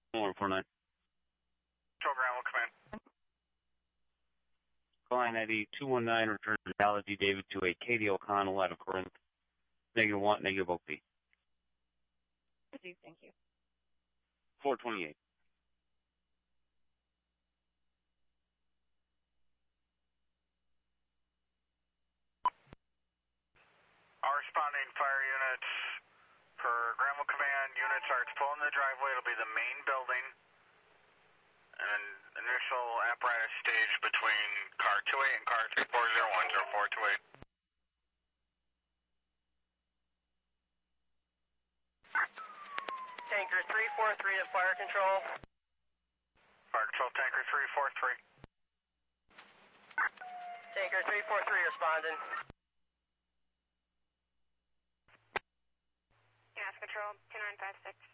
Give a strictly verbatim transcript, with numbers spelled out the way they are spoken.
one four nine. Control Ground, will command. Line I D two one nine, return to Dallas D. David to a Katie O'Connell out of Corinth. Negative one, negative O P. Thank you. four twenty-eight. All responding fire units per Granville Command. Units are pulling the driveway. It'll be the main building. And initial apparatus stage between car two eight and car three four zero one zero four two eight. Tanker three four three to fire control. Fire control tanker three four three. Tanker three four three responding. Gas control two nine five six.